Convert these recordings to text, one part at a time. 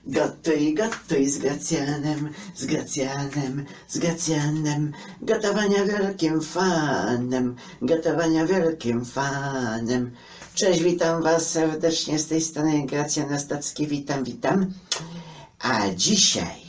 Gotuj, gotuj z Gracjanem, z Gracjanem, z Gracjanem. Gotowania wielkim fanem, gotowania wielkim fanem. Cześć, witam Was serdecznie z tej strony Gracjan Ostocki, witam. A dzisiaj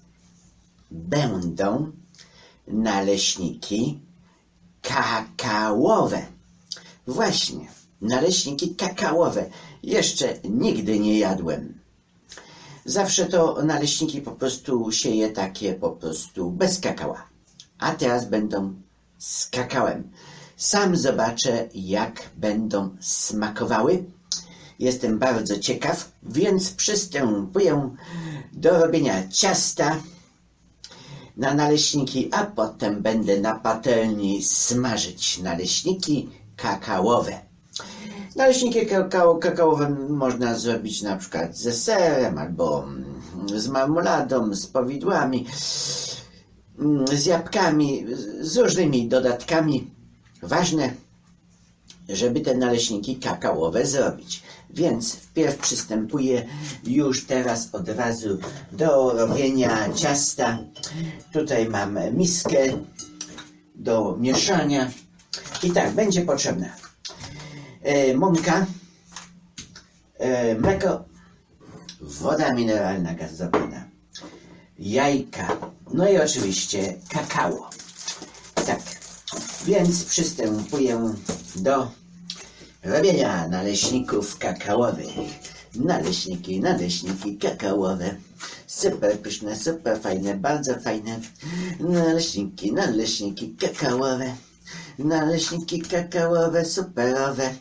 będą naleśniki kakaowe. Właśnie, naleśniki kakaowe. Jeszcze nigdy nie jadłem. Zawsze to naleśniki po prostu sieję takie po prostu bez kakała. A teraz będą z kakałem. Sam zobaczę, jak będą smakowały. Jestem bardzo ciekaw, więc przystępuję do robienia ciasta na naleśniki, a potem będę na patelni smażyć naleśniki kakaowe. Naleśniki kakaowe można zrobić na przykład ze serem, albo z marmoladą, z powidłami, z jabłkami, z różnymi dodatkami. Ważne, żeby te naleśniki kakaowe zrobić. Więc wpierw przystępuję już teraz od razu do robienia ciasta. Tutaj mam miskę do mieszania. I tak, będzie potrzebna mąka, mleko, woda mineralna gazowana, jajka, no i oczywiście kakao. Tak, więc przystępuję do robienia naleśników kakaowych. Naleśniki kakaowe. Super pyszne, super fajne, bardzo fajne. Naleśniki kakaowe. Naleśniki kakaowe, superowe.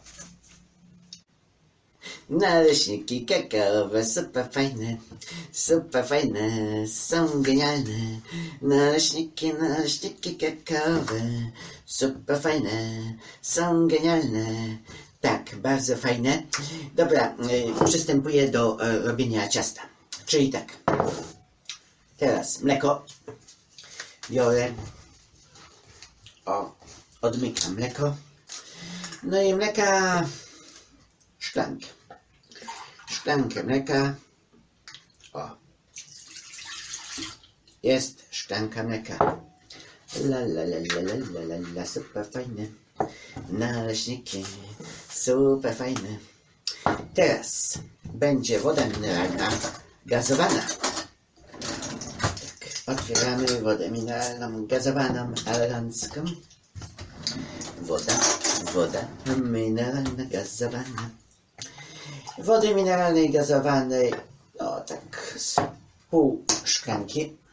Naleśniki kakaowe, super fajne, są genialne. Naleśniki kakaowe, super fajne, są genialne. Tak, bardzo fajne. Dobra, przystępuję do robienia ciasta. Czyli tak, teraz mleko biorę, odmykam mleko, no i mleka szklankę mleka, jest szklanka mleka, super fajne, naleśniki, super fajne. Teraz będzie woda mineralna gazowana. Tak, otwieramy wodę mineralną gazowaną, elegancką. Woda mineralna gazowana. Wody mineralnej gazowanej, no tak z pół szklanki